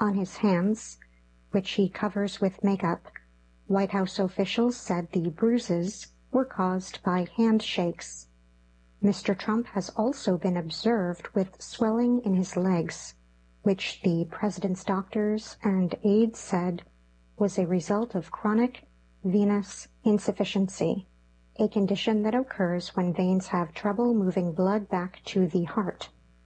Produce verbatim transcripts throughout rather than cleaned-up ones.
On his hands, which he covers with makeup, White House officials said the bruises were caused by handshakes. Mister Trump has also been observed with swelling in his legs, which the president's doctors and aides said was a result of chronic venous insufficiency, a condition that occurs when veins have trouble moving blood back to the heart.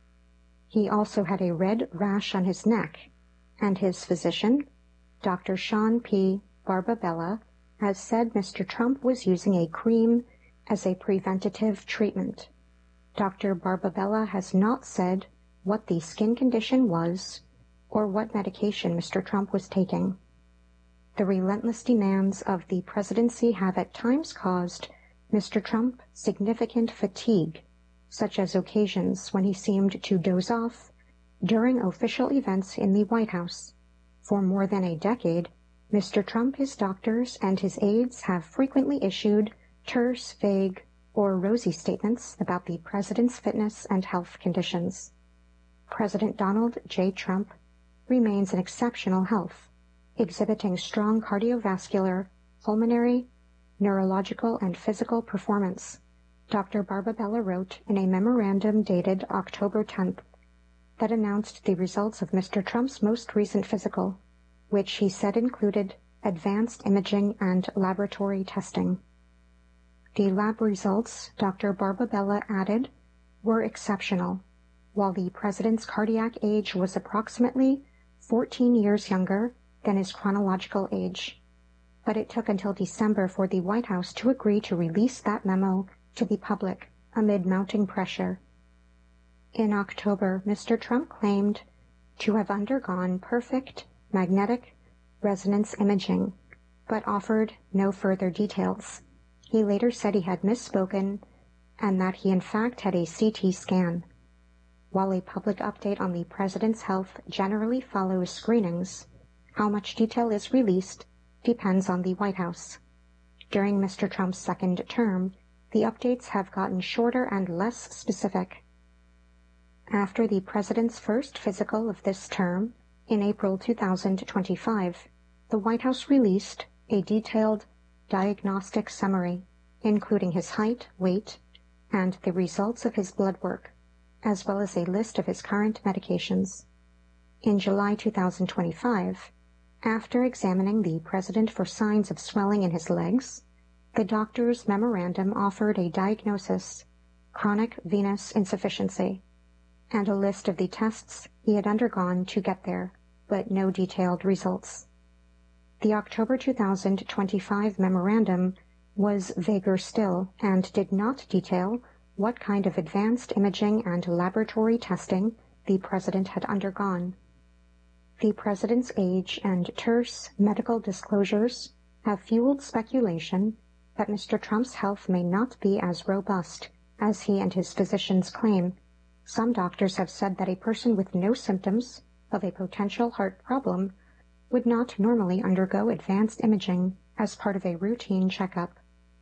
He also had a red rash on his neck, and his physician, Doctor Sean P. Barbabella, has said Mister Trump was using a cream as a preventative treatment. Doctor Barbabella has not said what the skin condition was or what medication Mister Trump was taking. The relentless demands of the presidency have at times caused Mister Trump significant fatigue, such as occasions when he seemed to doze off during official events in the White House. For more than a decade, Mister Trump, his doctors, and his aides have frequently issued terse, vague, or rosy statements about the president's fitness and health conditions. President Donald J. Trump remains in exceptional health, exhibiting strong cardiovascular, pulmonary, neurological, and physical performance, Doctor Barbabella wrote in a memorandum dated October tenth that announced the results of Mister Trump's most recent physical, which he said included advanced imaging and laboratory testing. The lab results, Doctor Barbabella added, were exceptional, while the president's cardiac age was approximately fourteen years younger than his chronological age. But it took until December for the White House to agree to release that memo to the public amid mounting pressure. In October, Mister Trump claimed to have undergone perfect magnetic resonance imaging, but offered no further details. He later said he had misspoken and that he in fact had a C T scan. While a public update on the president's health generally follows screenings, how much detail is released depends on the White House. During Mister Trump's second term, the updates have gotten shorter and less specific. After the president's first physical of this term, in April two thousand twenty-five, the White House released a detailed diagnostic summary, including his height, weight, and the results of his blood work, as well as a list of his current medications. In July two thousand twenty-five, after examining the president for signs of swelling in his legs, the doctor's memorandum offered a diagnosis, chronic venous insufficiency, and a list of the tests he had undergone to get there, but no detailed results. The October two thousand twenty-five memorandum was vaguer still and did not detail what kind of advanced imaging and laboratory testing the president had undergone. The president's age and terse medical disclosures have fueled speculation that Mister Trump's health may not be as robust as he and his physicians claim. Some doctors have said that a person with no symptoms of a potential heart problem would not normally undergo advanced imaging as part of a routine checkup.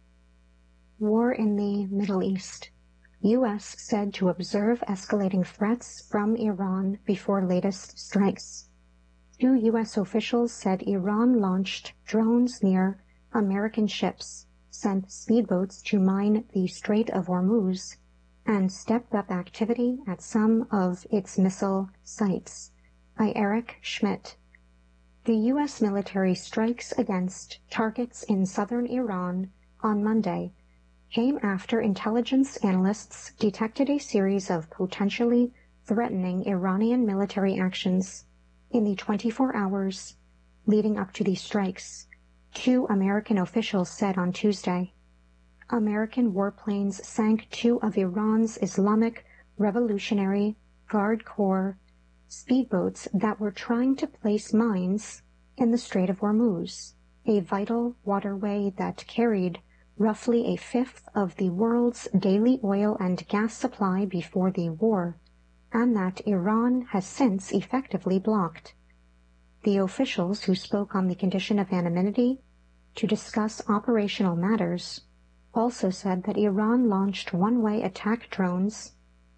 War in the Middle East. U S said to observe escalating threats from Iran before latest strikes. Two U S officials said Iran launched drones near American ships, sent speedboats to mine the Strait of Hormuz, and stepped up activity at some of its missile sites. By Eric Schmidt. The U S military strikes against targets in southern Iran on Monday came after intelligence analysts detected a series of potentially threatening Iranian military actions in the twenty-four hours leading up to these strikes, two American officials said on Tuesday. American warplanes sank two of Iran's Islamic Revolutionary Guard Corps speedboats that were trying to place mines in the Strait of Hormuz, a vital waterway that carried roughly a fifth of the world's daily oil and gas supply before the war, and that Iran has since effectively blocked. The officials who spoke on the condition of anonymity to discuss operational matters also said that Iran launched one-way attack drones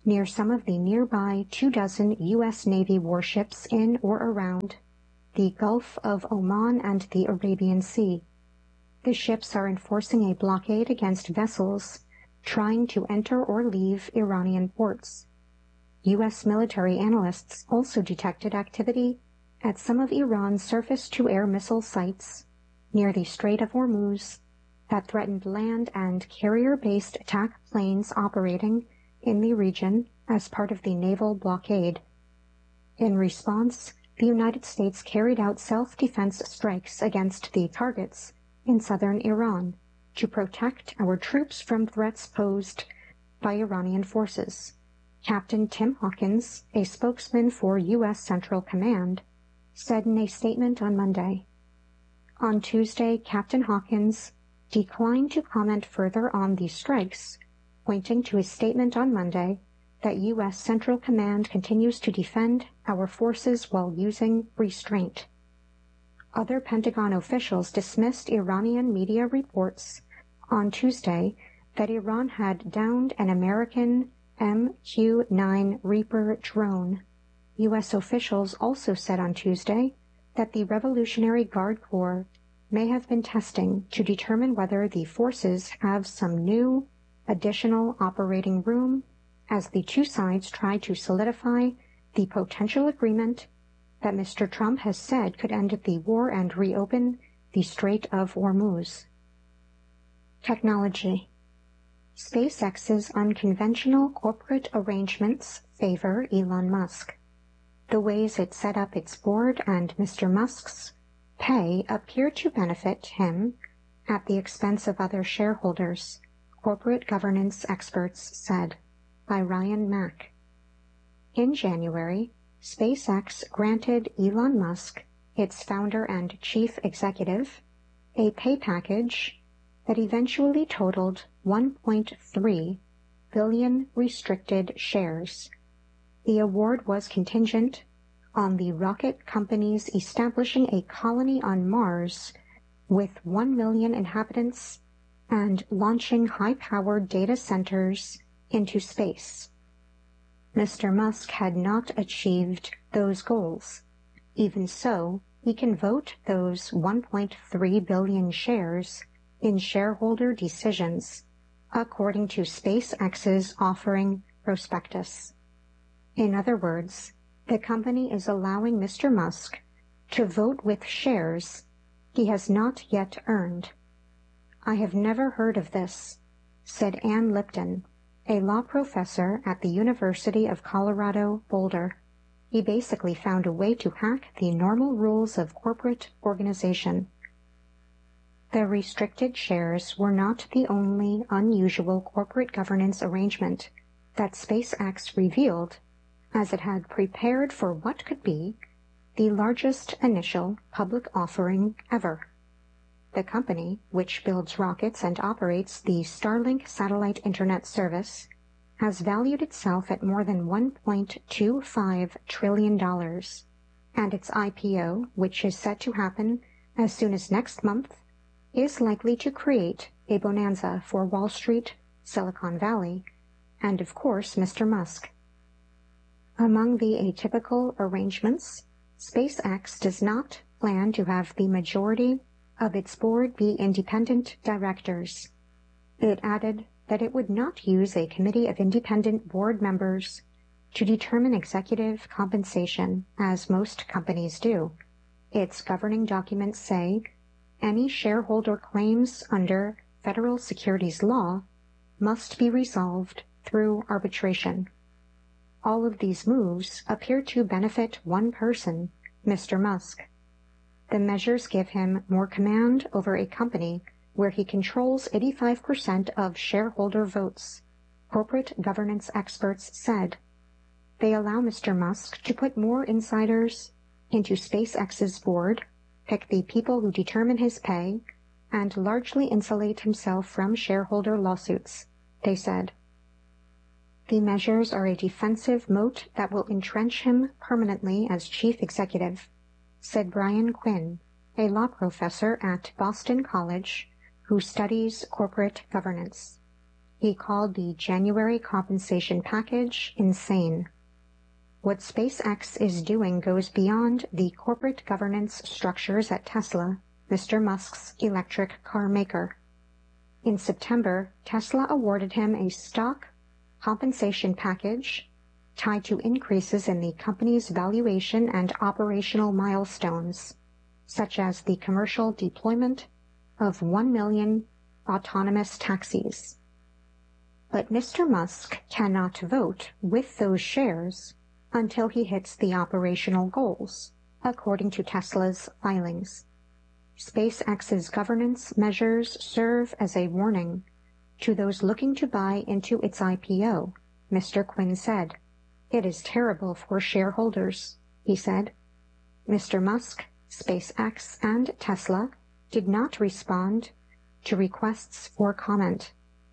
near some of the nearby two dozen U S Navy warships in or around the Gulf of Oman and the Arabian Sea. The ships are enforcing a blockade against vessels trying to enter or leave Iranian ports. U S military analysts also detected activity at some of Iran's surface-to-air missile sites near the Strait of Hormuz that threatened land and carrier-based attack planes operating in the region as part of the naval blockade. In response, the United States carried out self-defense strikes against the targets in southern Iran to protect our troops from threats posed by Iranian forces. Captain Tim Hawkins, a spokesman for U S Central Command, said in a statement on Monday. On Tuesday, Captain Hawkins declined to comment further on the strikes, pointing to his statement on Monday that U S Central Command continues to defend our forces while using restraint. Other Pentagon officials dismissed Iranian media reports on Tuesday that Iran had downed an American M Q nine Reaper drone. U S officials also said on Tuesday that the Revolutionary Guard Corps may have been testing to determine whether the forces have some new, additional operating room as the two sides try to solidify the potential agreement that Mister Trump has said could end the war and reopen the Strait of Hormuz. Technology. SpaceX's unconventional corporate arrangements favor Elon Musk. The ways it set up its board and Mister Musk's pay appear to benefit him at the expense of other shareholders, corporate governance experts said, by Ryan Mack. In January, SpaceX granted Elon Musk, its founder and chief executive, a pay package that eventually totaled one point three billion restricted shares. The award was contingent on the rocket companies establishing a colony on Mars with one million inhabitants and launching high-powered data centers into space. Mister Musk had not achieved those goals. Even so, he can vote those one point three billion shares in shareholder decisions, according to SpaceX's offering prospectus. In other words, the company is allowing Mister Musk to vote with shares he has not yet earned. I have never heard of this, said Ann Lipton, a law professor at the University of Colorado Boulder. He basically found a way to hack the normal rules of corporate organization. The restricted shares were not the only unusual corporate governance arrangement that SpaceX revealed, as it had prepared for what could be the largest initial public offering ever. The company, which builds rockets and operates the Starlink satellite internet service, has valued itself at more than one point two five trillion dollars, and its I P O, which is set to happen as soon as next month, is likely to create a bonanza for Wall Street, Silicon Valley, and of course Mister Musk. Among the atypical arrangements, SpaceX does not plan to have the majority of its board be independent directors. It added that it would not use a committee of independent board members to determine executive compensation, as most companies do. Its governing documents say any shareholder claims under federal securities law must be resolved through arbitration. All of these moves appear to benefit one person, Mister Musk. The measures give him more command over a company where he controls eighty-five percent of shareholder votes, corporate governance experts said. They allow Mister Musk to put more insiders into SpaceX's board, pick the people who determine his pay, and largely insulate himself from shareholder lawsuits, they said. The measures are a defensive moat that will entrench him permanently as chief executive, said Brian Quinn, a law professor at Boston College who studies corporate governance. He called the January compensation package insane. What SpaceX is doing goes beyond the corporate governance structures at Tesla, Mister Musk's electric car maker. In September, Tesla awarded him a stock compensation package tied to increases in the company's valuation and operational milestones, such as the commercial deployment of one million autonomous taxis. But Mister Musk cannot vote with those shares until he hits the operational goals, according to Tesla's filings. SpaceX's governance measures serve as a warning to those looking to buy into its I P O, Mister Quinn said. It is terrible for shareholders, he said. Mister Musk, SpaceX, and Tesla did not respond to requests for comment.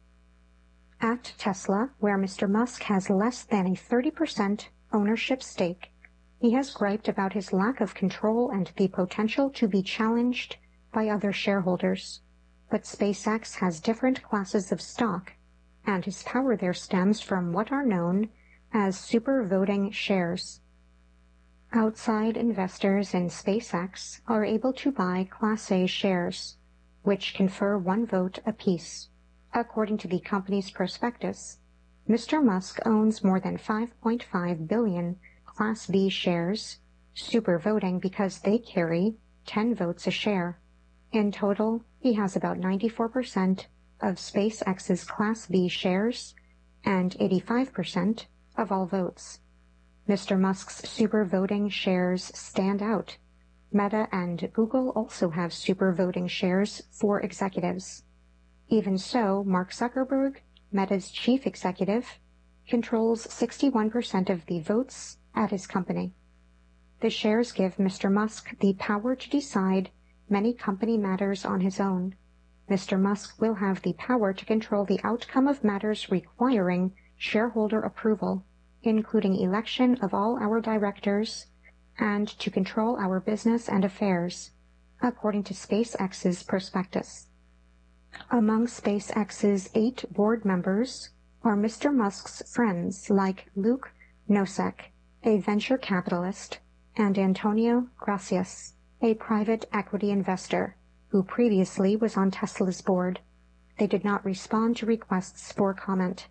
At Tesla, where Mister Musk has less than a thirty percent ownership stake, he has griped about his lack of control and the potential to be challenged by other shareholders. But SpaceX has different classes of stock, and his power there stems from what are known as super voting shares. Outside investors in SpaceX are able to buy Class A shares, which confer one vote apiece. According to the company's prospectus, Mister Musk owns more than five point five billion Class B shares, super voting because they carry ten votes a share. In total, he has about ninety-four percent of SpaceX's Class B shares and eighty-five percent of all votes. Mister Musk's super voting shares stand out. Meta and Google also have super voting shares for executives. Even so, Mark Zuckerberg, Meta's chief executive, controls sixty-one percent of the votes at his company. The shares give Mister Musk the power to decide many company matters on his own. Mister Musk will have the power to control the outcome of matters requiring shareholder approval, including election of all our directors, and to control our business and affairs, according to SpaceX's prospectus. Among SpaceX's eight board members are Mister Musk's friends like Luke Nosek, a venture capitalist, and Antonio Gracias, a private equity investor, who previously was on Tesla's board. They did not respond to requests for comment.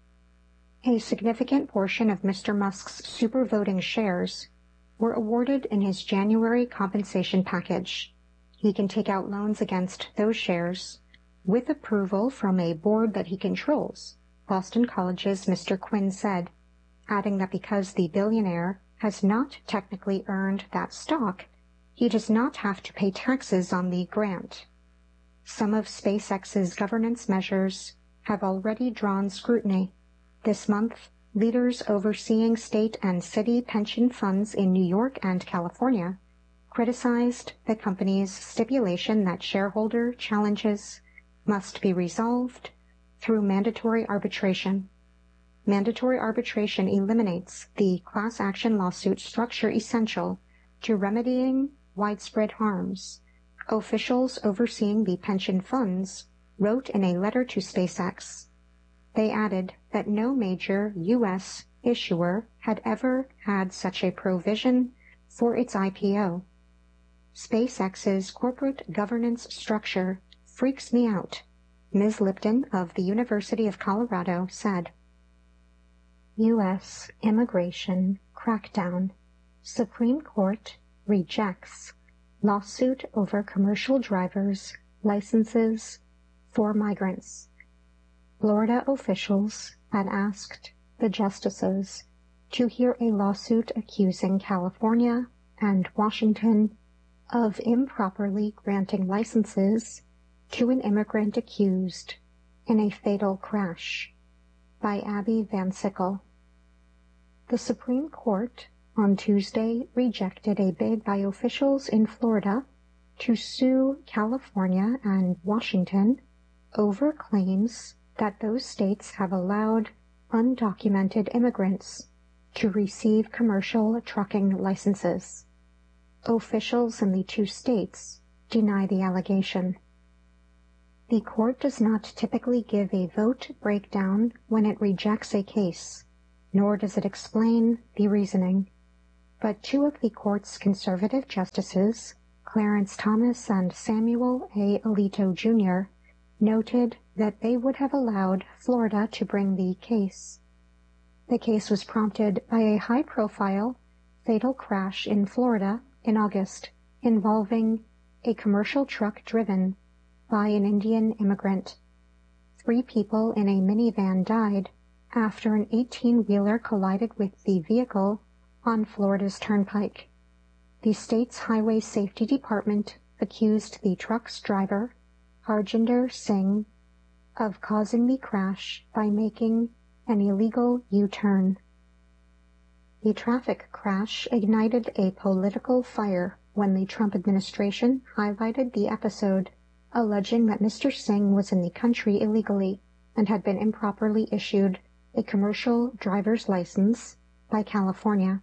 A significant portion of Mister Musk's super voting shares were awarded in his January compensation package. He can take out loans against those shares with approval from a board that he controls, Boston College's Mister Quinn said, adding that because the billionaire has not technically earned that stock, he does not have to pay taxes on the grant. Some of SpaceX's governance measures have already drawn scrutiny. This month, leaders overseeing state and city pension funds in New York and California criticized the company's stipulation that shareholder challenges must be resolved through mandatory arbitration. Mandatory arbitration eliminates the class action lawsuit structure essential to remedying widespread harms. Officials overseeing the pension funds wrote in a letter to SpaceX. They added that no major U S issuer had ever had such a provision for its I P O. SpaceX's corporate governance structure freaks me out, Miz Lipton of the University of Colorado said. U S immigration crackdown. Supreme Court rejects lawsuit over commercial drivers' licenses for migrants. Florida officials had asked the justices to hear a lawsuit accusing California and Washington of improperly granting licenses to an immigrant accused in a fatal crash. By Abby Van Sickle. The Supreme Court on Tuesday rejected a bid by officials in Florida to sue California and Washington over claims that those states have allowed undocumented immigrants to receive commercial trucking licenses. Officials in the two states deny the allegation. The court does not typically give a vote breakdown when it rejects a case, nor does it explain the reasoning. But two of the court's conservative justices, Clarence Thomas and Samuel A. Alito, Junior, noted that they would have allowed Florida to bring the case. The case was prompted by a high-profile, fatal crash in Florida in August involving a commercial truck driven by an Indian immigrant. Three people in a minivan died after an eighteen-wheeler collided with the vehicle on Florida's turnpike. The state's Highway Safety Department accused the truck's driver, Harjinder Singh, of causing the crash by making an illegal U-turn. The traffic crash ignited a political fire when the Trump administration highlighted the episode, alleging that Mister Singh was in the country illegally and had been improperly issued a commercial driver's license by California.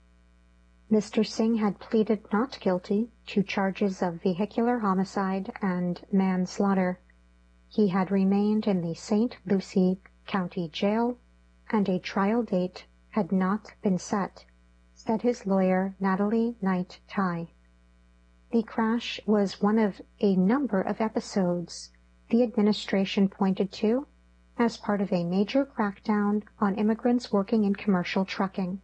Mister Singh had pleaded not guilty to charges of vehicular homicide and manslaughter. He had remained in the Saint Lucie County Jail, and a trial date had not been set, said his lawyer Natalie Knight-Ty. The crash was one of a number of episodes the administration pointed to as part of a major crackdown on immigrants working in commercial trucking.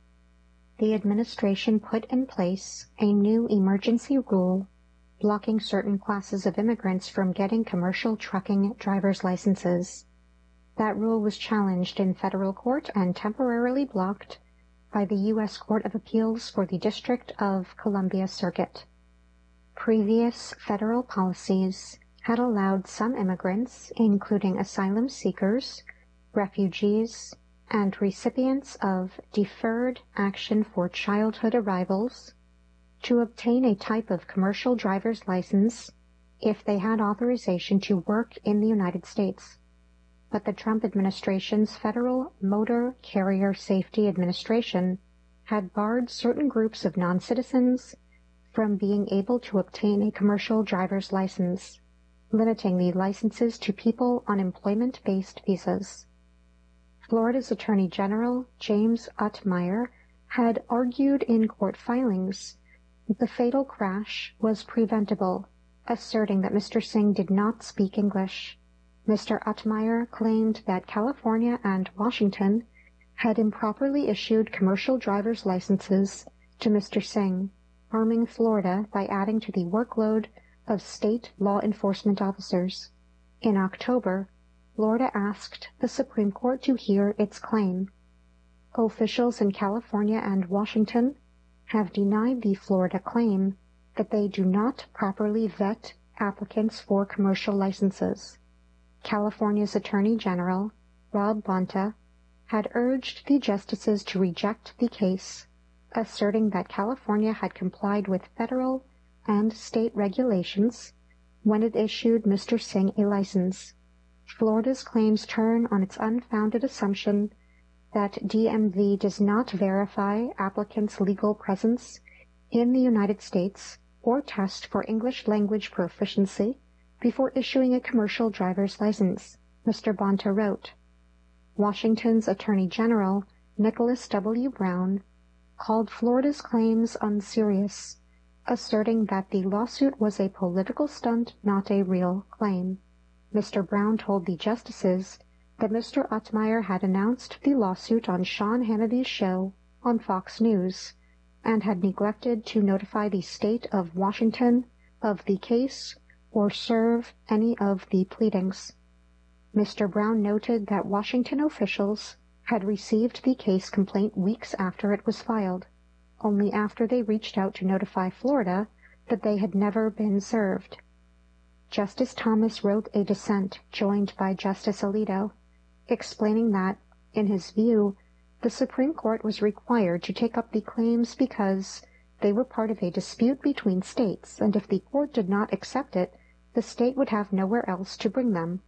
The administration put in place a new emergency rule blocking certain classes of immigrants from getting commercial trucking driver's licenses. That rule was challenged in federal court and temporarily blocked by the U S Court of Appeals for the District of Columbia Circuit. Previous federal policies had allowed some immigrants, including asylum seekers, refugees, and recipients of Deferred Action for Childhood Arrivals, to obtain a type of commercial driver's license if they had authorization to work in the United States. But the Trump administration's Federal Motor Carrier Safety Administration had barred certain groups of non-citizens from being able to obtain a commercial driver's license, limiting the licenses to people on employment-based visas. Florida's Attorney General, James Utmeyer, had argued in court filings that the fatal crash was preventable, asserting that Mister Singh did not speak English. Mister Utmeyer claimed that California and Washington had improperly issued commercial driver's licenses to Mister Singh, harming Florida by adding to the workload of state law enforcement officers. In October, Florida asked the Supreme Court to hear its claim. Officials in California and Washington have denied the Florida claim that they do not properly vet applicants for commercial licenses. California's Attorney General, Rob Bonta, had urged the justices to reject the case, asserting that California had complied with federal and state regulations when it issued Mister Singh a license. Florida's claims turn on its unfounded assumption that D M V does not verify applicants' legal presence in the United States or test for English language proficiency before issuing a commercial driver's license, Mister Bonta wrote. Washington's Attorney General, Nicholas W. Brown, called Florida's claims unserious, asserting that the lawsuit was a political stunt, not a real claim. Mister Brown told the justices that Mister Utmeyer had announced the lawsuit on Sean Hannity's show on Fox News and had neglected to notify the state of Washington of the case or serve any of the pleadings. Mister Brown noted that Washington officials had received the case complaint weeks after it was filed, only after they reached out to notify Florida that they had never been served. Justice Thomas wrote a dissent joined by Justice Alito, explaining that, in his view, the Supreme Court was required to take up the claims because they were part of a dispute between states, and if the court did not accept it, the state would have nowhere else to bring them.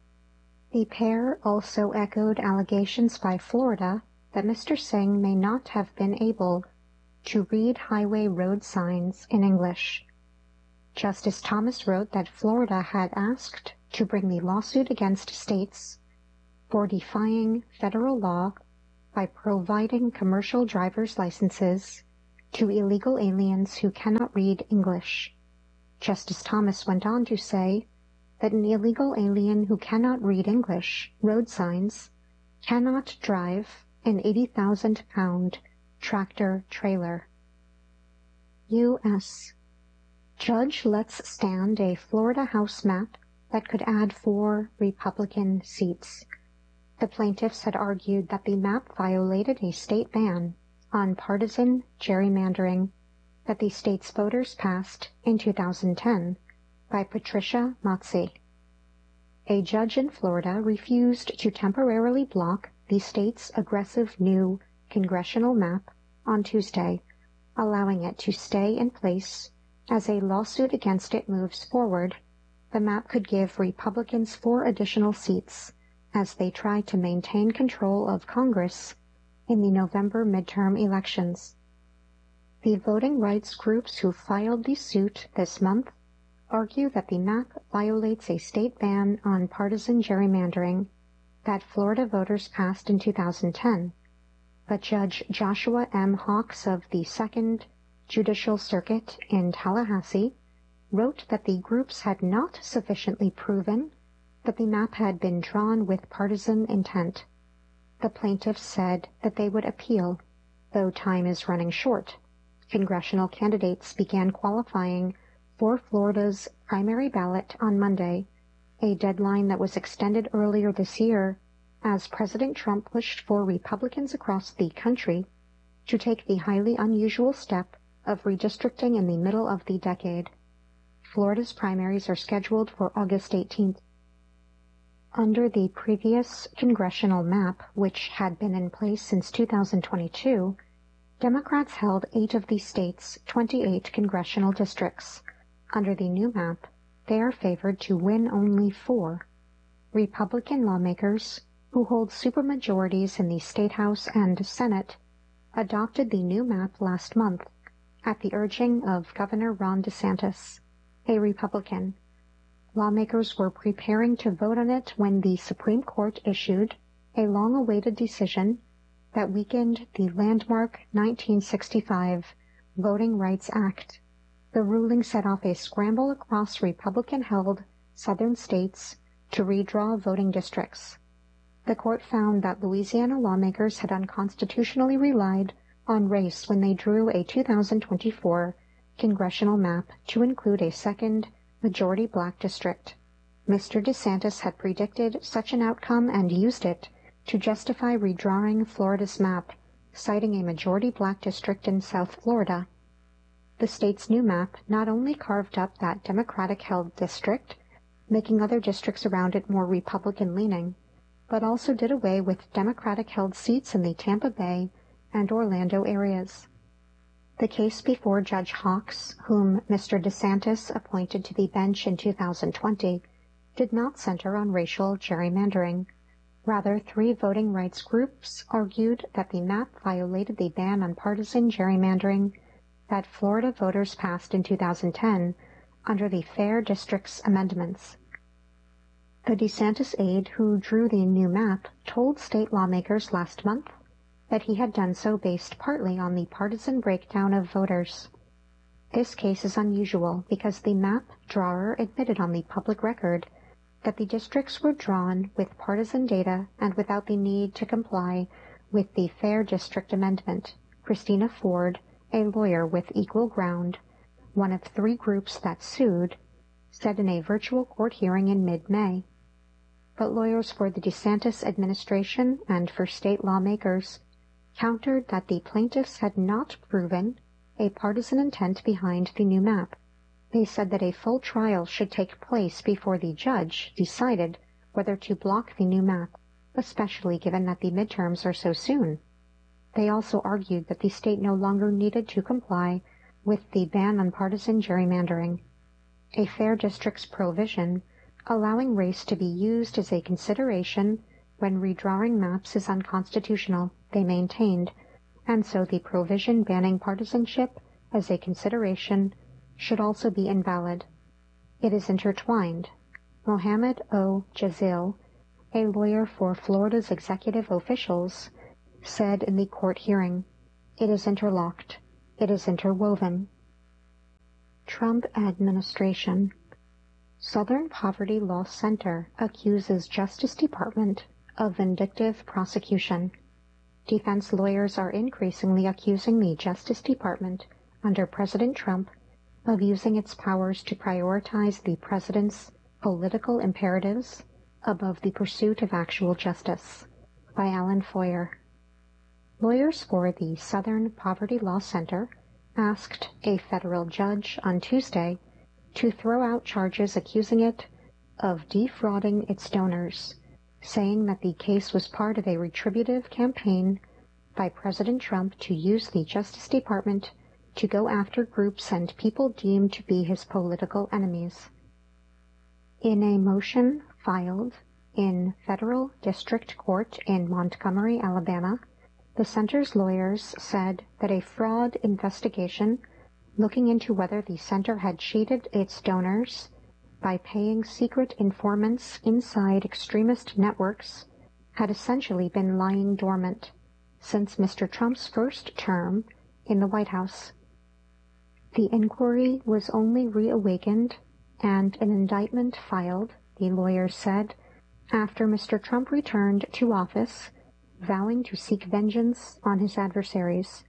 The pair also echoed allegations by Florida that Mister Singh may not have been able to read highway road signs in English. Justice Thomas wrote that Florida had asked to bring the lawsuit against states for defying federal law by providing commercial driver's licenses to illegal aliens who cannot read English. Justice Thomas went on to say that an illegal alien who cannot read English road signs cannot drive an eighty thousand pound tractor trailer. U S Judge lets stand a Florida House map that could add four Republican seats. The plaintiffs had argued that the map violated a state ban on partisan gerrymandering that the state's voters passed in two thousand ten by Patricia Motzy. A judge in Florida refused to temporarily block the state's aggressive new congressional map on Tuesday, allowing it to stay in place as a lawsuit against it moves forward. The map could give Republicans four additional seats as they try to maintain control of Congress in the November midterm elections. The voting rights groups who filed the suit this month argue that the map violates a state ban on partisan gerrymandering that Florida voters passed in two thousand ten, but Judge Joshua M. Hawks of the Second Judicial Circuit in Tallahassee wrote that the groups had not sufficiently proven that the map had been drawn with partisan intent. The plaintiffs said that they would appeal, though time is running short. Congressional candidates began qualifying for Florida's primary ballot on Monday, a deadline that was extended earlier this year as President Trump pushed for Republicans across the country to take the highly unusual step of redistricting in the middle of the decade. Florida's primaries are scheduled for August eighteenth. Under the previous congressional map, which had been in place since two thousand twenty-two, Democrats held eight of the state's twenty-eight congressional districts. Under the new map, they are favored to win only four. Republican lawmakers, who hold supermajorities in the State House and Senate, adopted the new map last month at the urging of Governor Ron DeSantis, a Republican. Lawmakers were preparing to vote on it when the Supreme Court issued a long-awaited decision that weakened the landmark nineteen sixty-five Voting Rights Act. The ruling set off a scramble across Republican-held southern states to redraw voting districts. The court found that Louisiana lawmakers had unconstitutionally relied on race when they drew a two thousand twenty-four congressional map to include a second majority black district. Mister DeSantis had predicted such an outcome and used it to justify redrawing Florida's map, citing a majority black district in South Florida. The state's new map not only carved up that Democratic-held district, making other districts around it more Republican-leaning, but also did away with Democratic-held seats in the Tampa Bay and Orlando areas. The case before Judge Hawks, whom Mister DeSantis appointed to the bench in two thousand twenty, did not center on racial gerrymandering. Rather, three voting rights groups argued that the map violated the ban on partisan gerrymandering that Florida voters passed in two thousand ten under the Fair Districts Amendments. The DeSantis aide who drew the new map told state lawmakers last month that he had done so based partly on the partisan breakdown of voters. This case is unusual because the map drawer admitted on the public record that the districts were drawn with partisan data and without the need to comply with the Fair District Amendment. Christina Ford, a lawyer with Equal Ground, one of three groups that sued, said in a virtual court hearing in mid-May. But lawyers for the DeSantis administration and for state lawmakers countered that the plaintiffs had not proven a partisan intent behind the new map. They said that a full trial should take place before the judge decided whether to block the new map, especially given that the midterms are so soon. They also argued that the state no longer needed to comply with the ban on partisan gerrymandering. A fair districts provision allowing race to be used as a consideration when redrawing maps is unconstitutional, they maintained, and so the provision banning partisanship as a consideration should also be invalid. It is intertwined. Mohammed O. Jazil, a lawyer for Florida's executive officials, said in the court hearing, "It is interlocked. It is interwoven." Trump administration. Southern Poverty Law Center accuses Justice Department of vindictive prosecution. Defense lawyers are increasingly accusing the Justice Department under President Trump of using its powers to prioritize the president's political imperatives above the pursuit of actual justice. By Alan Foyer. Lawyers for the Southern Poverty Law Center asked a federal judge on Tuesday to throw out charges accusing it of defrauding its donors, saying that the case was part of a retributive campaign by President Trump to use the Justice Department to go after groups and people deemed to be his political enemies. In a motion filed in Federal District Court in Montgomery, Alabama, the center's lawyers said that a fraud investigation looking into whether the center had cheated its donors by paying secret informants inside extremist networks had essentially been lying dormant since Mister Trump's first term in the White House. The inquiry was only reawakened and an indictment filed, the lawyers said, after Mister Trump returned to office, vowing to seek vengeance on his adversaries.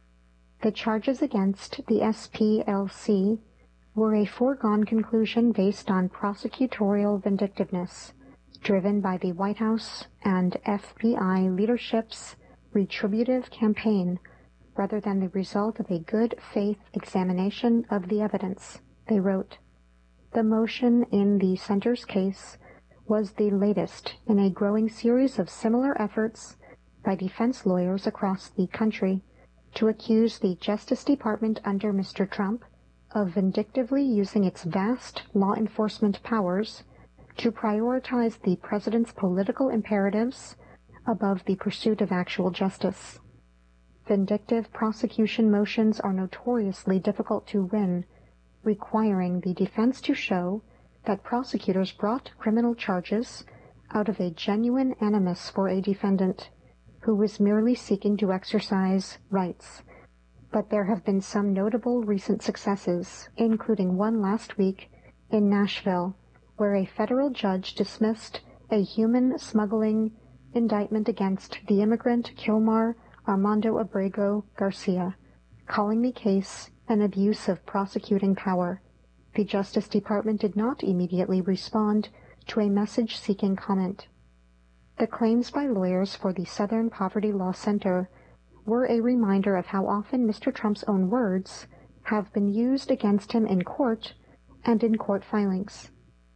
The charges against the S P L C were a foregone conclusion based on prosecutorial vindictiveness, driven by the White House and F B I leadership's retributive campaign, rather than the result of a good faith examination of the evidence, they wrote. The motion in the center's case was the latest in a growing series of similar efforts by defense lawyers across the country to accuse the Justice Department under Mister Trump of vindictively using its vast law enforcement powers to prioritize the president's political imperatives above the pursuit of actual justice. Vindictive prosecution motions are notoriously difficult to win, requiring the defense to show that prosecutors brought criminal charges out of a genuine animus for a defendant who was merely seeking to exercise rights. But there have been some notable recent successes, including one last week in Nashville, where a federal judge dismissed a human smuggling indictment against the immigrant Kilmar Armando Abrego Garcia, calling the case an abuse of prosecuting power. The Justice Department did not immediately respond to a message-seeking comment. The claims by lawyers for the Southern Poverty Law Center were a reminder of how often Mister Trump's own words have been used against him in court and in court filings.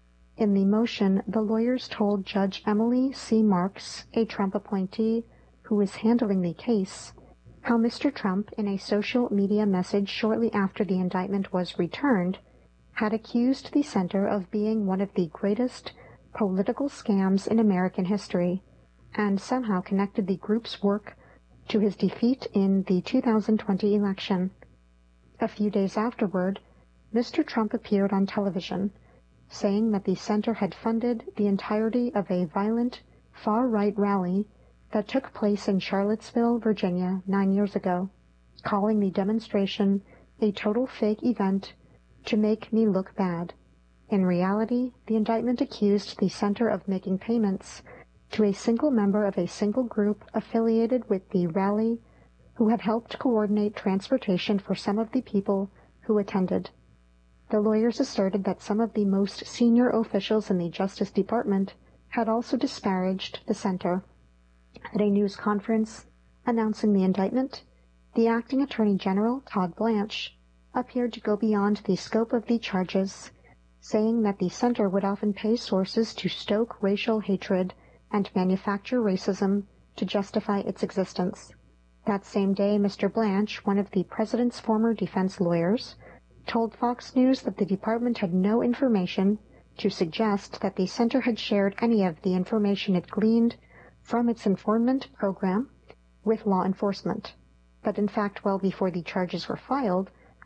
In the motion, the lawyers told Judge Emily C. Marks, a Trump appointee who was handling the case, how Mister Trump, in a social media message shortly after the indictment was returned, had accused the center of being one of the greatest political scams in American history, and somehow connected the group's work to his defeat in the two thousand twenty election. A few days afterward, Mister Trump appeared on television, saying that the center had funded the entirety of a violent, far-right rally that took place in Charlottesville, Virginia, nine years ago, calling the demonstration a total fake event to make me look bad. In reality, the indictment accused the center of making payments to a single member of a single group affiliated with the rally who had helped coordinate transportation for some of the people who attended. The lawyers asserted that some of the most senior officials in the Justice Department had also disparaged the center. At a news conference announcing the indictment, the acting Attorney General, Todd Blanche, appeared to go beyond the scope of the charges, saying that the center would often pay sources to stoke racial hatred and manufacture racism to justify its existence. That same day, Mister Blanche, one of the president's former defense lawyers, told Fox News that the department had no information to suggest that the center had shared any of the information it gleaned from its informant program with law enforcement. But in fact, well before the charges were filed,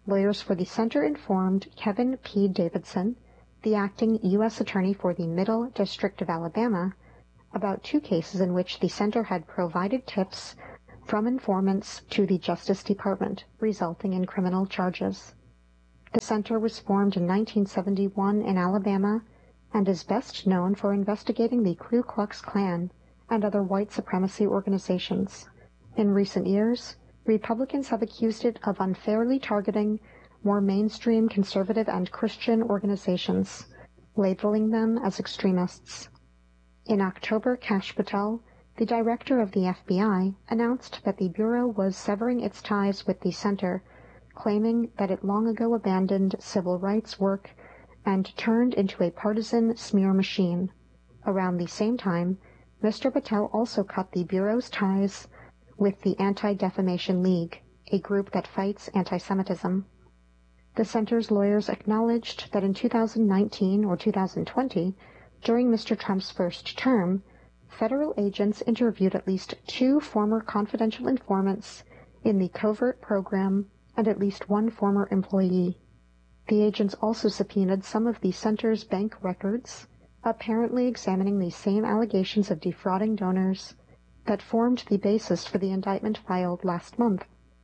lawyers for the center informed Kevin P. Davidson, the acting U S Attorney for the Middle District of Alabama, about two cases in which the center had provided tips from informants to the Justice Department, resulting in criminal charges. The center was formed in nineteen seventy-one in Alabama and is best known for investigating the Ku Klux Klan and other white supremacy organizations. In recent years, Republicans have accused it of unfairly targeting more mainstream conservative and Christian organizations, labeling them as extremists. In October, Kash Patel, the director of the F B I, announced that the Bureau was severing its ties with the center, claiming that it long ago abandoned civil rights work and turned into a partisan smear machine. Around the same time, Mister Patel also cut the Bureau's ties with the Anti-Defamation League, a group that fights anti-Semitism. The center's lawyers acknowledged that in two thousand nineteen or two thousand twenty, during Mister Trump's first term, federal agents interviewed at least two former confidential informants in the covert program and at least one former employee. The agents also subpoenaed some of the center's bank records, apparently examining the same allegations of defrauding donors that formed the basis for the indictment filed last month.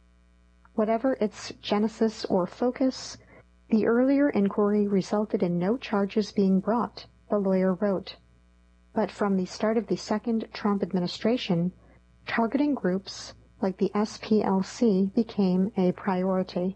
Whatever its genesis or focus, the earlier inquiry resulted in no charges being brought, the lawyer wrote. But from the start of the second Trump administration, targeting groups like the S P L C became a priority.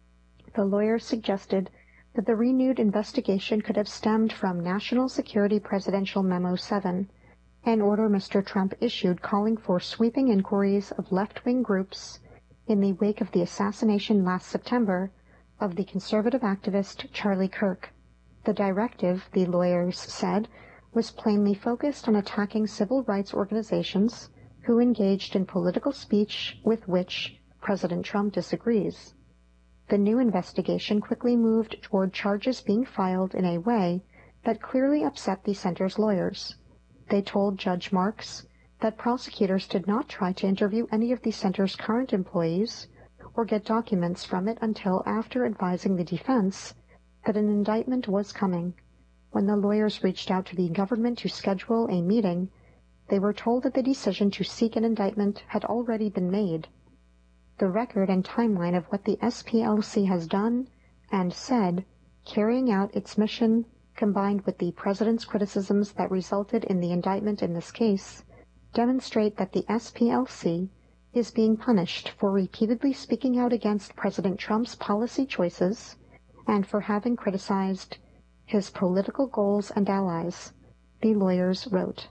The lawyer suggested that the renewed investigation could have stemmed from National Security Presidential Memo seven, an order Mister Trump issued calling for sweeping inquiries of left-wing groups in the wake of the assassination last September of the conservative activist Charlie Kirk. The directive, the lawyers said, was plainly focused on attacking civil rights organizations who engaged in political speech with which President Trump disagrees. The new investigation quickly moved toward charges being filed in a way that clearly upset the center's lawyers. They told Judge Marks that prosecutors did not try to interview any of the center's current employees or get documents from it until after advising the defense that an indictment was coming. When the lawyers reached out to the government to schedule a meeting, they were told that the decision to seek an indictment had already been made. The record and timeline of what the S P L C has done and said, carrying out its mission, combined with the president's criticisms that resulted in the indictment in this case, demonstrate that the S P L C is being punished for repeatedly speaking out against President Trump's policy choices and for having criticized his political goals and allies, the lawyers wrote.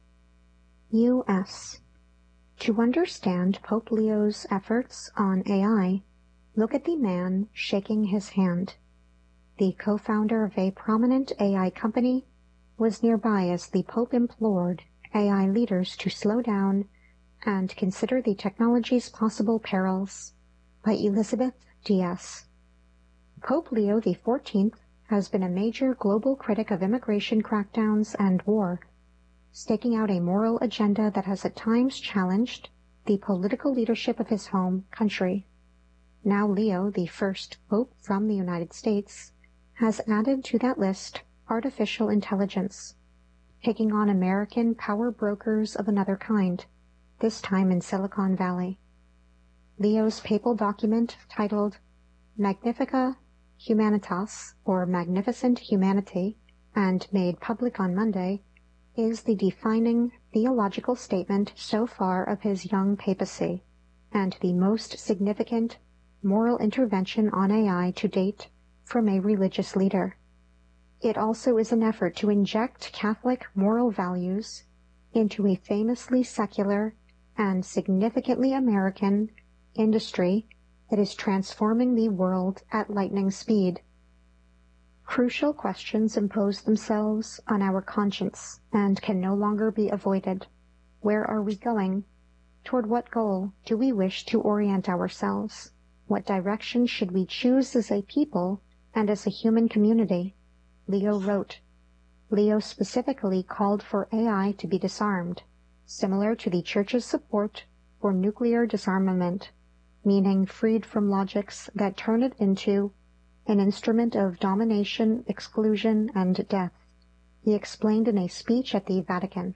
U S To understand Pope Leo's efforts on A I, look at the man shaking his hand. The co-founder of a prominent A I company was nearby as the Pope implored A I leaders to slow down and consider the technology's possible perils, by Elizabeth Diaz. Pope Leo the fourteenth has been a major global critic of immigration crackdowns and war, staking out a moral agenda that has at times challenged the political leadership of his home country. Now Leo, the first Pope from the United States, has added to that list artificial intelligence, taking on American power brokers of another kind, this time in Silicon Valley. Leo's papal document, titled Magnifica Humanitas, or Magnificent Humanity, and made public on Monday, is the defining theological statement so far of his young papacy, and the most significant moral intervention on A I to date from a religious leader. It also is an effort to inject Catholic moral values into a famously secular and significantly American industry that is transforming the world at lightning speed. Crucial questions impose themselves on our conscience and can no longer be avoided. Where are we going? Toward what goal do we wish to orient ourselves? What direction should we choose as a people and as a human community? Leo wrote. Leo specifically called for A I to be disarmed, similar to the Church's support for nuclear disarmament. meaning freed from logics that turn it into an instrument of domination, exclusion, and death, he explained in a speech at the Vatican.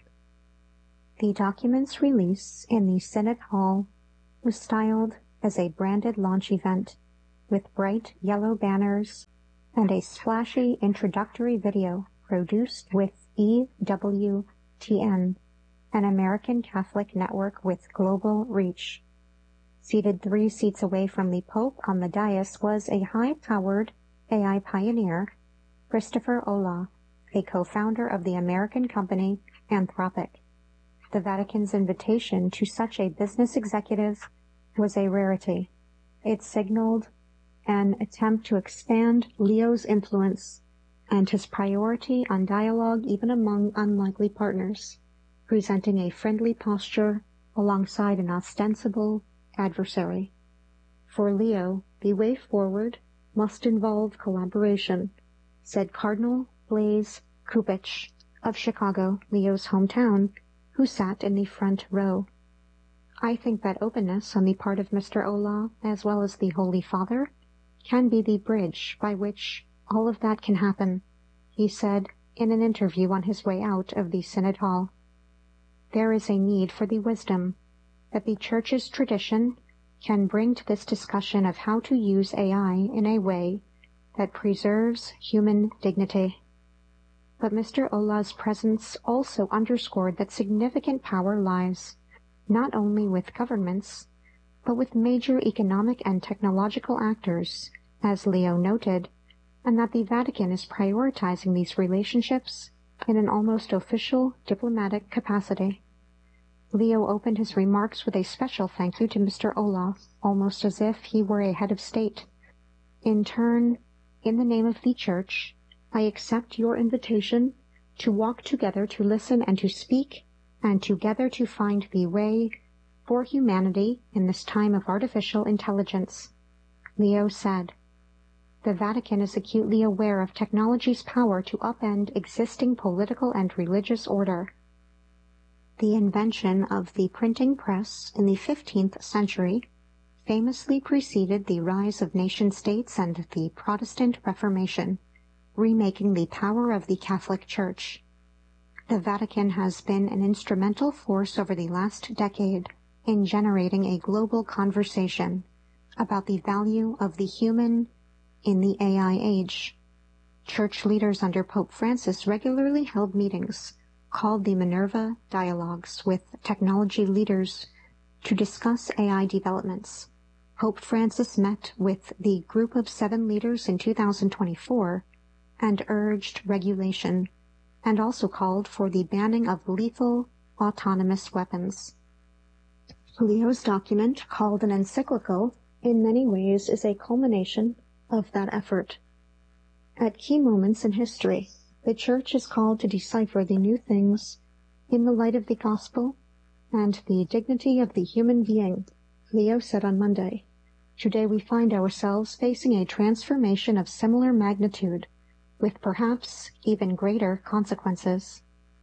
The document's release in the Synod Hall was styled as a branded launch event with bright yellow banners and a splashy introductory video produced with E W T N, an American Catholic network with global reach. Seated three seats away from the Pope on the dais was a high-powered A I pioneer, Christopher Olah, a co-founder of the American company Anthropic. The Vatican's invitation to such a business executive was a rarity. It signaled an attempt to expand Leo's influence and his priority on dialogue even among unlikely partners, presenting a friendly posture alongside an ostensible adversary. For Leo, the way forward must involve collaboration, said Cardinal Blaise Cupich of Chicago, Leo's hometown, who sat in the front row. I think that openness on the part of Mister Olah, as well as the Holy Father, can be the bridge by which all of that can happen, he said in an interview on his way out of the Synod Hall. There is a need for the wisdom that the Church's tradition can bring to this discussion of how to use A I in a way that preserves human dignity. But Mister Olah's presence also underscored that significant power lies not only with governments, but with major economic and technological actors, as Leo noted, and that the Vatican is prioritizing these relationships in an almost official diplomatic capacity. Leo opened his remarks with a special thank you to Mister Olah, almost as if he were a head of state. In turn, in the name of the Church, I accept your invitation to walk together to listen and to speak, and together to find the way for humanity in this time of artificial intelligence. Leo said, "The Vatican is acutely aware of technology's power to upend existing political and religious order. The invention of the printing press in the fifteenth century famously preceded the rise of nation-states and the Protestant Reformation, remaking the power of the Catholic Church. The Vatican has been an instrumental force over the last decade in generating a global conversation about the value of the human in the A I age. Church leaders under Pope Francis regularly held meetings called the Minerva Dialogues with technology leaders to discuss A I developments. Pope Francis met with the group of seven leaders in two thousand twenty-four and urged regulation, and also called for the banning of lethal autonomous weapons. Leo's document, called an encyclical, in many ways is a culmination of that effort. At key moments in history, the Church is called to decipher the new things in the light of the gospel and the dignity of the human being, Leo said on Monday. Today we find ourselves facing a transformation of similar magnitude, with perhaps even greater consequences.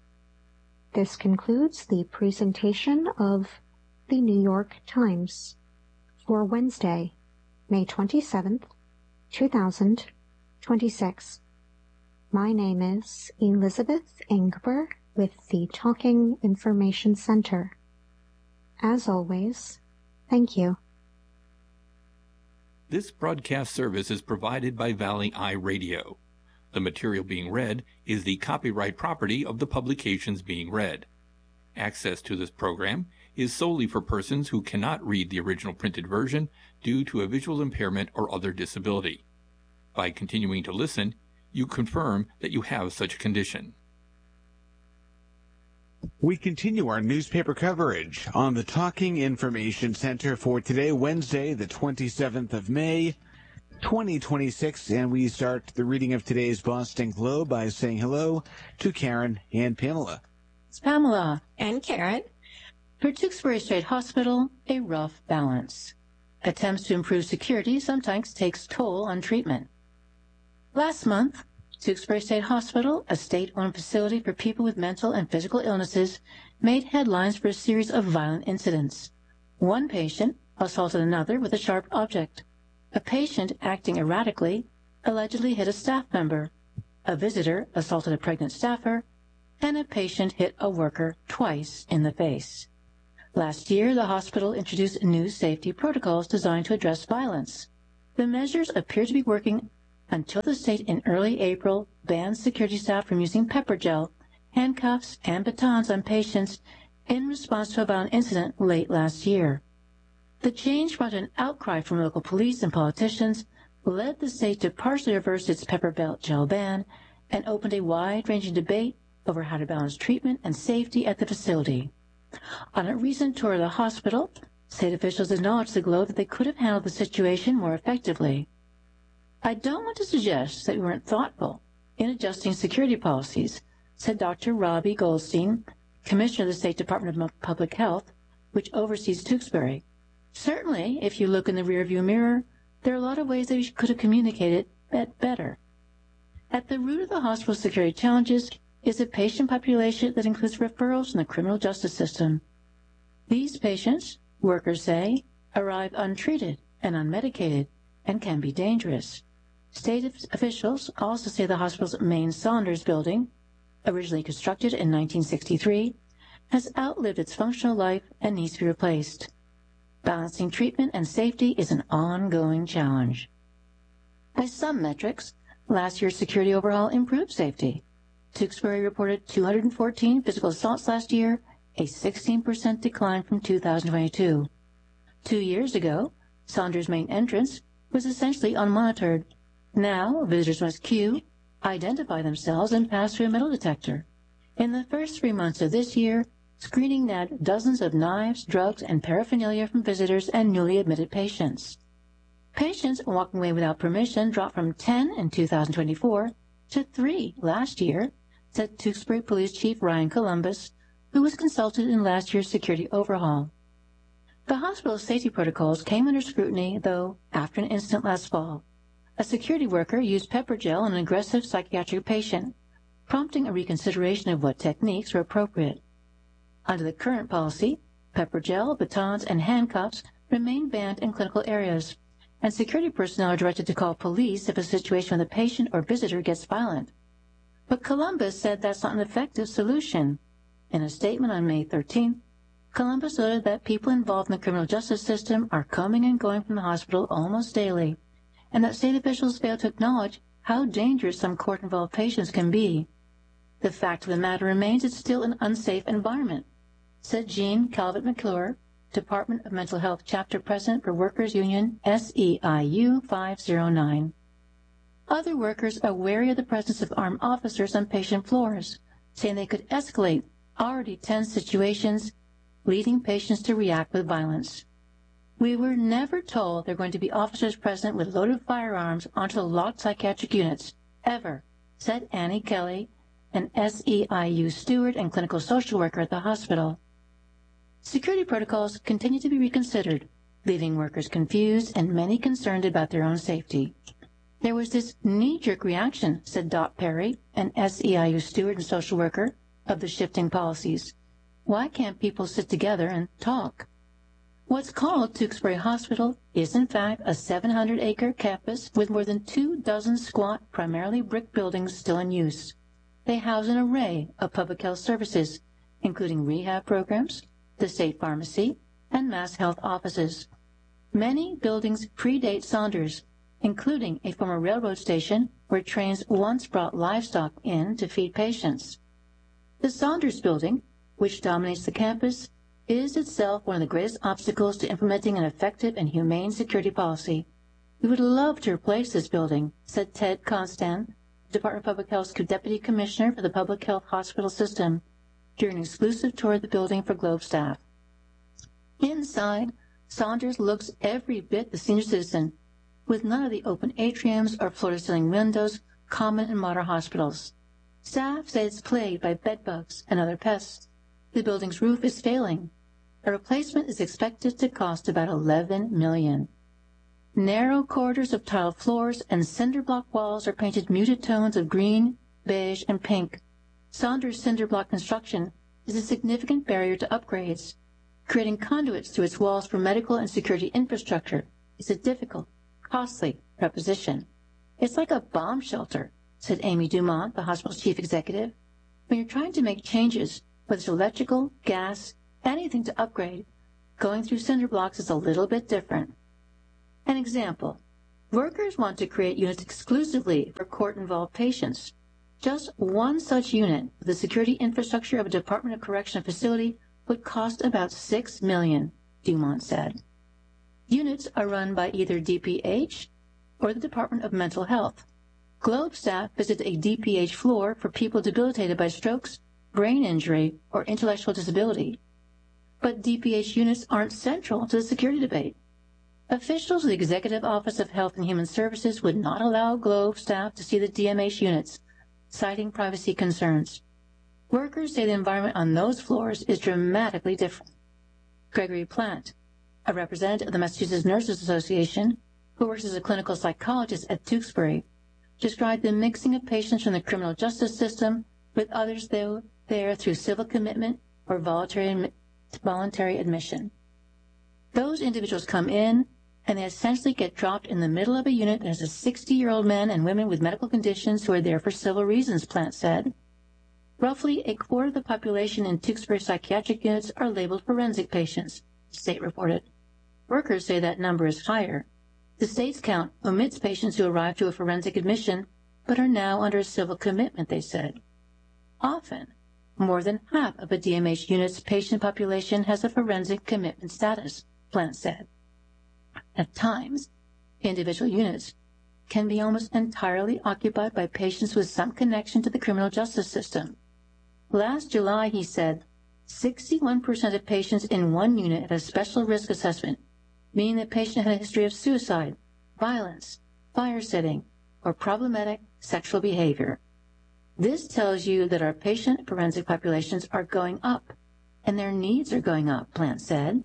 This concludes the presentation of the New York Times for Wednesday, May twenty-seventh, two thousand twenty-six. My name is Elizabeth Ingber with the Talking Information Center. As always, thank you. This broadcast service is provided by Valley Eye Radio. The material being read is the copyright property of the publications being read. Access to this program is solely for persons who cannot read the original printed version due to a visual impairment or other disability. By continuing to listen, you confirm that you have such a condition. We continue our newspaper coverage on the Talking Information Center for today, Wednesday, the twenty-seventh of May, twenty twenty-six, and we start the reading of today's Boston Globe by saying hello to Karen and Pamela. It's Pamela and Karen. For Tewksbury State Hospital, a rough balance. Attempts to improve security sometimes takes toll on treatment. Last month, Tewksbury State Hospital, a state-owned facility for people with mental and physical illnesses, made headlines for a series of violent incidents. One patient, assaulted another with a sharp object. A patient acting erratically allegedly hit a staff member. A visitor assaulted a pregnant staffer, and a patient hit a worker twice in the face. Last year, the hospital introduced new safety protocols designed to address violence. The measures appear to be working until the state in early April banned security staff from using pepper gel, handcuffs, and batons on patients in response to a violent incident late last year. The change brought an outcry from local police and politicians, led the state to partially reverse its pepper gel ban, and opened a wide-ranging debate over how to balance treatment and safety at the facility. On a recent tour of the hospital, state officials acknowledged to the Globe that they could have handled the situation more effectively. I don't want to suggest that we weren't thoughtful in adjusting security policies, said Doctor Robbie Goldstein, Commissioner of the State Department of Public Health, which oversees Tewksbury. Certainly, if you look in the rearview mirror, there are a lot of ways that we could have communicated it better. At the root of the hospital security challenges is a patient population that includes referrals from the criminal justice system. These patients, workers say, arrive untreated and unmedicated and can be dangerous. State officials also say the hospital's main Saunders building, originally constructed in nineteen sixty-three, has outlived its functional life and needs to be replaced. Balancing treatment and safety is an ongoing challenge. By some metrics, last year's security overhaul improved safety. Tewksbury reported two hundred fourteen physical assaults last year, a sixteen percent decline from two thousand twenty-two. Two years ago, Saunders' main entrance was essentially unmonitored. Now, visitors must queue, identify themselves, and pass through a metal detector. In the first three months of this year, screening nabbed dozens of knives, drugs, and paraphernalia from visitors and newly admitted patients. Patients walking away without permission dropped from ten in two thousand twenty-four to three last year, said Tewksbury Police Chief Ryan Columbus, who was consulted in last year's security overhaul. The hospital's safety protocols came under scrutiny, though, after an incident last fall. A security worker used pepper gel on an aggressive psychiatric patient, prompting a reconsideration of what techniques were appropriate. Under the current policy, pepper gel, batons, and handcuffs remain banned in clinical areas, and security personnel are directed to call police if a situation with a patient or visitor gets violent. But Columbus said that's not an effective solution. In a statement on May thirteenth, Columbus noted that people involved in the criminal justice system are coming and going from the hospital almost daily, and that state officials fail to acknowledge how dangerous some court-involved patients can be. The fact of the matter remains it's still an unsafe environment, said Jean Calvert McClure, Department of Mental Health Chapter President for Workers Union S E I U five oh nine. Other workers are wary of the presence of armed officers on patient floors, saying they could escalate already tense situations, leading patients to react with violence. We were never told there are going to be officers present with loaded firearms onto the locked psychiatric units, ever, said Annie Kelly, an S E I U steward and clinical social worker at the hospital. Security protocols continue to be reconsidered, leaving workers confused and many concerned about their own safety. There was this knee-jerk reaction, said Dot Perry, an S E I U steward and social worker, of the shifting policies. Why can't people sit together and talk? What's called Tewksbury Hospital is in fact a seven hundred acre campus with more than two dozen squat, primarily brick buildings still in use. They house an array of public health services, including rehab programs, the state pharmacy, and mass health offices. Many buildings predate Saunders, including a former railroad station where trains once brought livestock in to feed patients. The Saunders building, which dominates the campus, is itself one of the greatest obstacles to implementing an effective and humane security policy. We would love to replace this building, said Ted Constan, Department of Public Health's Deputy Commissioner for the Public Health Hospital System, during an exclusive tour of the building for Globe staff. Inside, Saunders looks every bit the senior citizen, with none of the open atriums or floor-to-ceiling windows common in modern hospitals. Staff say it's plagued by bedbugs and other pests. The building's roof is failing. A replacement is expected to cost about eleven million dollars. Narrow corridors of tiled floors and cinder block walls are painted muted tones of green, beige, and pink. Saunders cinder block construction is a significant barrier to upgrades. Creating conduits through its walls for medical and security infrastructure is a difficult, costly proposition. It's like a bomb shelter, said Amy Dumont, the hospital's chief executive. When you're trying to make changes, whether it's electrical, gas, anything to upgrade, going through cinder blocks is a little bit different. An example. Workers want to create units exclusively for court-involved patients. Just one such unit with the security infrastructure of a Department of Correction facility would cost about six million dollars, Dumont said. Units are run by either D P H or the Department of Mental Health. Globe staff visit a D P H floor for people debilitated by strokes, brain injury, or intellectual disability. But D P H units aren't central to the security debate. Officials of the Executive Office of Health and Human Services would not allow Globe staff to see the D M H units, citing privacy concerns. Workers say the environment on those floors is dramatically different. Gregory Plant, a representative of the Massachusetts Nurses Association, who works as a clinical psychologist at Tewksbury, described the mixing of patients from the criminal justice system with others there through civil commitment or voluntary, voluntary admission. Those individuals come in, and they essentially get dropped in the middle of a unit that has a sixty-year-old men and women with medical conditions who are there for civil reasons, Plant said. Roughly a quarter of the population in Tewksbury psychiatric units are labeled forensic patients, the state reported. Workers say that number is higher. The state's count omits patients who arrive to a forensic admission but are now under a civil commitment, they said. Often, more than half of a D M H unit's patient population has a forensic commitment status, Plant said. At times, individual units can be almost entirely occupied by patients with some connection to the criminal justice system. Last July, he said, sixty-one percent of patients in one unit had a special risk assessment, meaning the patient had a history of suicide, violence, fire setting, or problematic sexual behavior. This tells you that our patient forensic populations are going up, and their needs are going up, Plant said.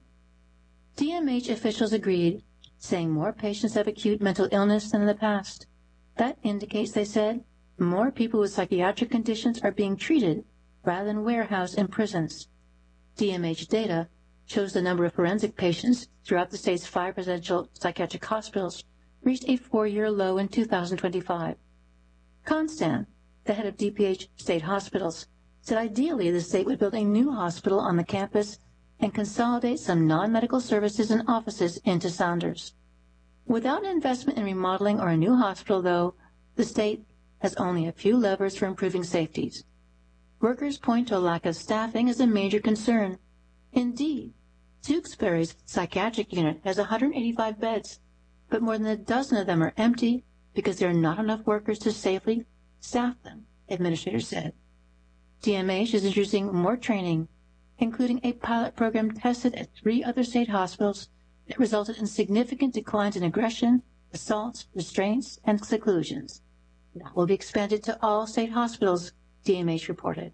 D M H officials agreed, saying more patients have acute mental illness than in the past. That indicates, they said, more people with psychiatric conditions are being treated rather than warehoused in prisons. D M H data shows the number of forensic patients throughout the state's five residential psychiatric hospitals reached a four-year low in two thousand twenty-five. Constan, the head of D P H state hospitals, said ideally the state would build a new hospital on the campus and consolidate some non-medical services and offices into Saunders. Without an investment in remodeling or a new hospital, though, the state has only a few levers for improving safeties. Workers point to a lack of staffing as a major concern. Indeed, Tewksbury's psychiatric unit has one hundred eighty-five beds, but more than a dozen of them are empty because there are not enough workers to safely staff them, administrators said. D M H is introducing more training, including a pilot program tested at three other state hospitals that resulted in significant declines in aggression, assaults, restraints, and seclusions. That will be expanded to all state hospitals, D M H reported.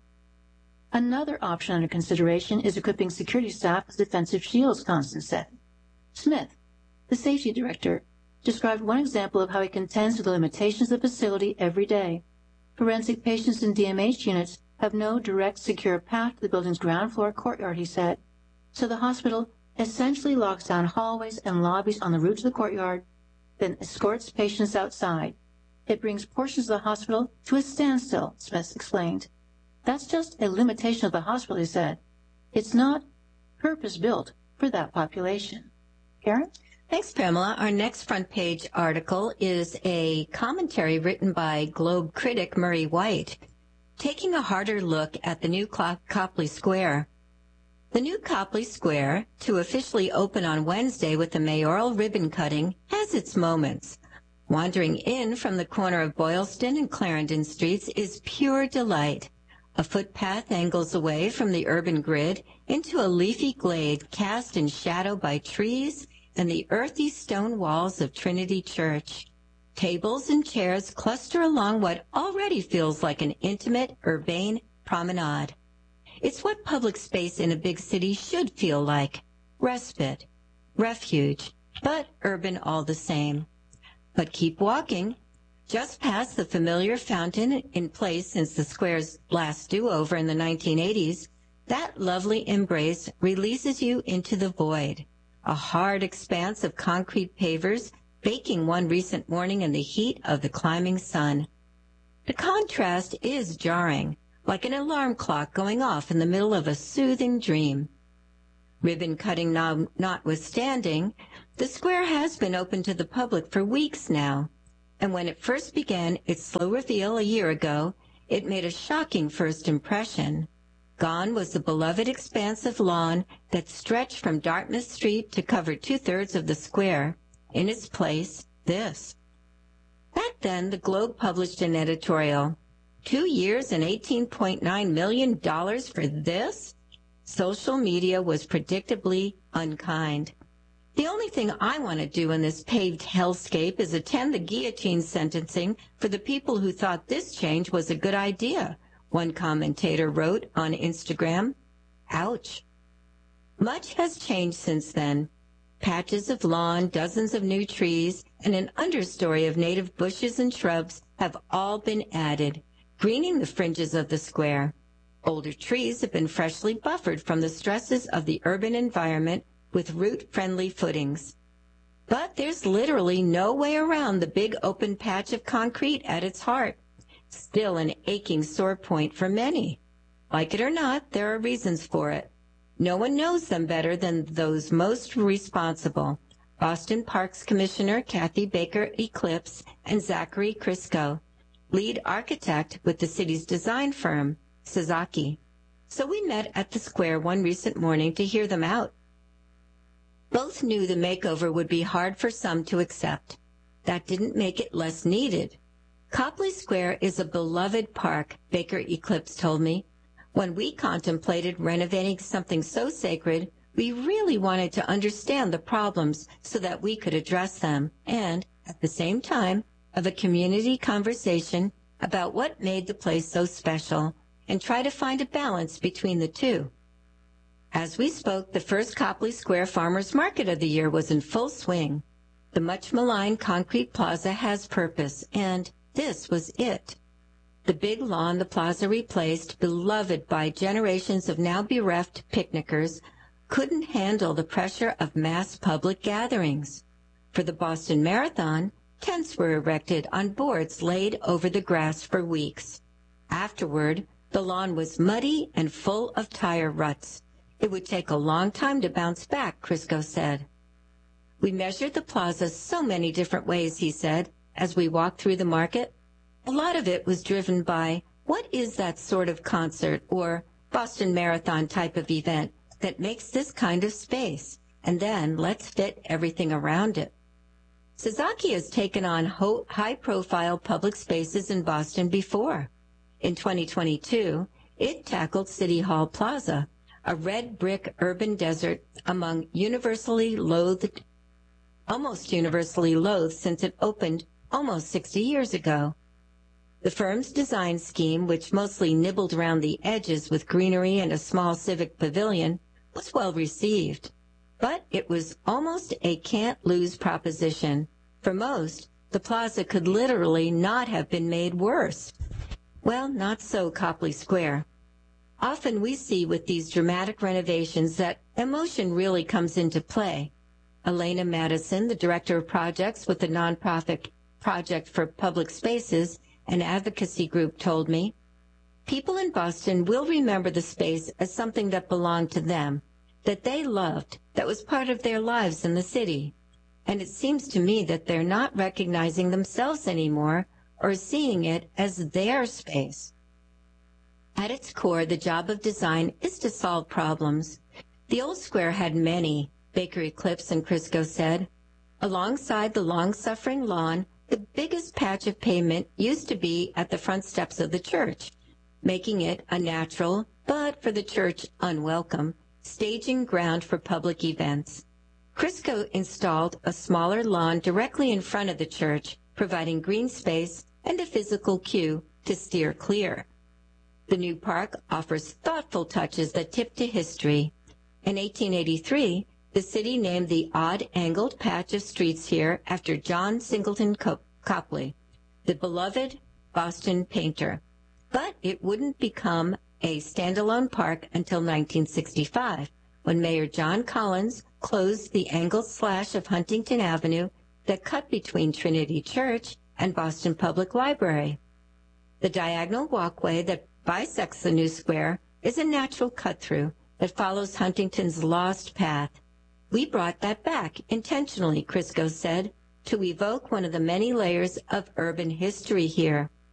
Another option under consideration is equipping security staff with defensive shields, Constance said. Smith, the safety director, described one example of how he contends with the limitations of the facility every day. Forensic patients in D M H units have no direct secure path to the building's ground floor courtyard, he said, so the hospital essentially locks down hallways and lobbies on the route to the courtyard, then escorts patients outside. It brings portions of the hospital to a standstill, Smith explained. That's just a limitation of the hospital, he said. It's not purpose-built for that population. Karen? Thanks, Pamela. Our next front page article is a commentary written by Globe critic Murray White, taking a harder look at the new Copley Square. The new Copley Square, to officially open on Wednesday with a mayoral ribbon cutting, has its moments. Wandering in from the corner of Boylston and Clarendon Streets is pure delight. A footpath angles away from the urban grid into a leafy glade cast in shadow by trees and the earthy stone walls of Trinity Church. Tables and chairs cluster along what already feels like an intimate, urbane promenade. It's what public space in a big city should feel like. Respite, refuge, but urban all the same. But keep walking. Just past the familiar fountain in place since the square's last do-over in the nineteen eighties, That lovely embrace releases you into the void, a hard expanse of concrete pavers baking one recent morning in the heat of the climbing sun. The contrast is jarring, like an alarm clock going off in the middle of a soothing dream. Ribbon cutting notwithstanding, the square has been open to the public for weeks now, and when it first began its slow reveal a year ago, it made a shocking first impression. Gone was the beloved expanse of lawn that stretched from Dartmouth Street to cover two-thirds of the square. In its place, this. Back then, the Globe published an editorial. Two years and eighteen point nine million dollars for this? Social media was predictably unkind. The only thing I want to do in this paved hellscape is attend the guillotine sentencing for the people who thought this change was a good idea, one commentator wrote on Instagram. Ouch. Much has changed since then. Patches of lawn, dozens of new trees, and an understory of native bushes and shrubs have all been added, greening the fringes of the square. Older trees have been freshly buffered from the stresses of the urban environment with root-friendly footings. But there's literally no way around the big open patch of concrete at its heart, still an aching sore point for many. Like it or not, there are reasons for it. No one knows them better than those most responsible, Boston Parks Commissioner Kathy Baker Eclipse and Zachary Crisco, lead architect with the city's design firm, Sasaki. So we met at the square one recent morning to hear them out. Both knew the makeover would be hard for some to accept. That didn't make it less needed. Copley Square is a beloved park, Baker Eclipse told me. When we contemplated renovating something so sacred, we really wanted to understand the problems so that we could address them and, at the same time, have a community conversation about what made the place so special and try to find a balance between the two. As we spoke, the first Copley Square Farmers Market of the year was in full swing. The much-maligned concrete plaza has purpose, and this was it. The big lawn the plaza replaced, beloved by generations of now bereft picnickers, couldn't handle the pressure of mass public gatherings. For the Boston Marathon, tents were erected on boards laid over the grass for weeks. Afterward, the lawn was muddy and full of tire ruts. It would take a long time to bounce back, Crisco said. We measured the plaza so many different ways, he said, as we walked through the market. A lot of it was driven by what is that sort of concert or Boston Marathon type of event that makes this kind of space, and then let's fit everything around it. Sasaki has taken on ho- high-profile public spaces in Boston before. In twenty twenty-two, it tackled City Hall Plaza, a red brick urban desert among universally loathed, almost universally loathed since it opened almost sixty years ago. The firm's design scheme, which mostly nibbled around the edges with greenery and a small civic pavilion, was well received. But it was almost a can't-lose proposition. For most, the plaza could literally not have been made worse. Well, not so Copley Square. Often we see with these dramatic renovations that emotion really comes into play. Elena Madison, the director of projects with the nonprofit Project for Public Spaces, an advocacy group, told me, people in Boston will remember the space as something that belonged to them, that they loved, that was part of their lives in the city. And it seems to me that they're not recognizing themselves anymore or seeing it as their space. At its core, the job of design is to solve problems. The old square had many, Baker Eclipse and Crisco said. Alongside the long-suffering lawn, the biggest patch of pavement used to be at the front steps of the church, making it a natural, but for the church unwelcome, staging ground for public events. Crisco installed a smaller lawn directly in front of the church, providing green space and a physical cue to steer clear. The new park offers thoughtful touches that tip to history. In eighteen eighty-three, the city named the odd-angled patch of streets here after John Singleton Copley, the beloved Boston painter. But it wouldn't become a standalone park until nineteen sixty-five, when Mayor John Collins closed the angled slash of Huntington Avenue that cut between Trinity Church and Boston Public Library. The diagonal walkway that bisects the new square is a natural cut-through that follows Huntington's lost path. We brought that back intentionally, Crisco said, to evoke one of the many layers of urban history here.